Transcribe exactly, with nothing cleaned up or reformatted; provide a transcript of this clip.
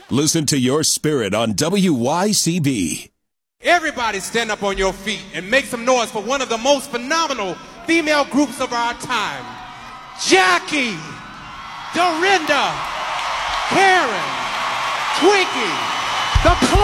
Listen to your spirit on W Y C B. Everybody stand up on your feet and make some noise for one of the most phenomenal female groups of our time. Jackie, Dorinda, Karen, Twinkie, the Clock.